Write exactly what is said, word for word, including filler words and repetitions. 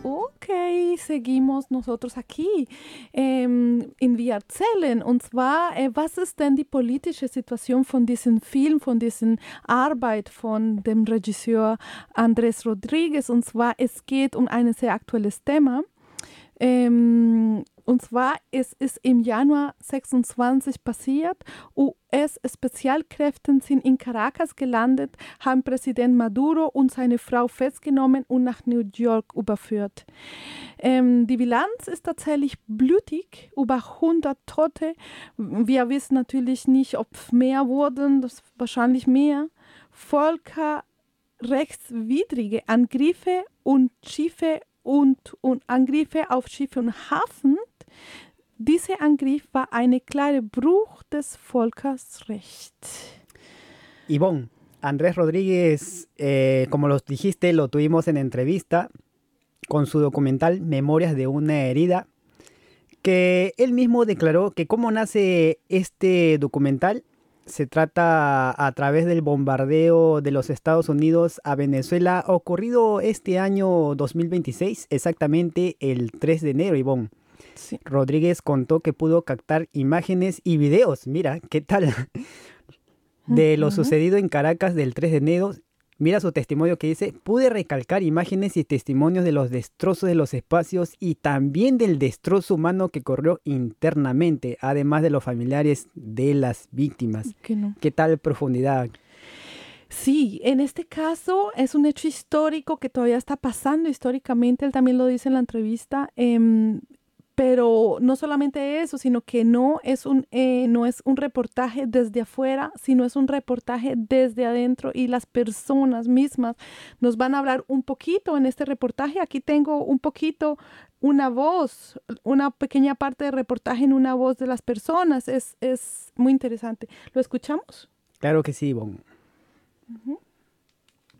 Ok, seguimos nosotros aquí ähm, in Wir erzählen. Und zwar, äh, was ist denn die politische Situation von diesem Film, von dieser Arbeit von dem Regisseur Andrés Rodríguez? Und zwar, es geht um ein sehr aktuelles Thema. Ähm, und zwar, es ist im Januar sechsundzwanzig passiert. U S-Spezialkräfte sind in Caracas gelandet, haben Präsident Maduro und seine Frau festgenommen und nach New York überführt. Ähm, die Bilanz ist tatsächlich blutig, über hundert Tote. Wir wissen natürlich nicht, ob mehr wurden, das wahrscheinlich mehr. Völkerrechtswidrige Angriffe und Schiffe und, und Angriffe auf Schiffe und Hafen. Dieser Angriff war ein klarer Bruch des Völkerrechts. Ivonne, Andrés Rodríguez, eh, como lo dijiste, lo tuvimos en entrevista con su documental Memorias de una herida, que él mismo declaró que cómo nace este documental se trata a través del bombardeo de los Estados Unidos a Venezuela ocurrido este año dos mil veintiséis, exactamente el tres de enero, Ivonne. Sí. Rodríguez contó que pudo captar imágenes y videos, mira, ¿qué tal? De lo Ujú. sucedido en Caracas del tres de enero. Mira su testimonio que dice: pude recalcar imágenes y testimonios de los destrozos de los espacios y también del destrozo humano que ocurrió internamente, además de los familiares de las víctimas. Que no. ¿Qué tal profundidad? Sí, en este caso es un hecho histórico que todavía está pasando históricamente, él también lo dice en la entrevista, em, pero no solamente eso, sino que no es, un, eh, no es un reportaje desde afuera, sino es un reportaje desde adentro y las personas mismas nos van a hablar un poquito en este reportaje. Aquí tengo un poquito una voz, una pequeña parte de reportaje en una voz de las personas. Es, es muy interesante. ¿Lo escuchamos? Claro que sí, Ivonne. Uh-huh.